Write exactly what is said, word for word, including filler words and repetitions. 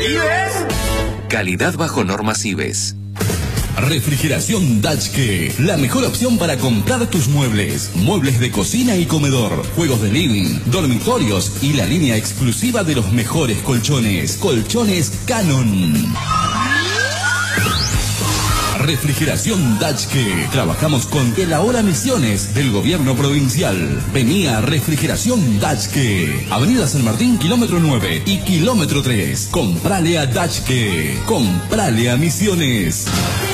¿Ives? Calidad bajo normas Ives. Refrigeración Dachke, la mejor opción para comprar tus muebles. Muebles de cocina y comedor, juegos de living, dormitorios y la línea exclusiva de los mejores colchones. Colchones Canon. Refrigeración Dachke. Trabajamos con el Ahora Misiones del Gobierno Provincial. Vení a Refrigeración Dachke. Avenida San Martín, kilómetro nueve y kilómetro tres. Comprale a Dachke. Comprale a Misiones.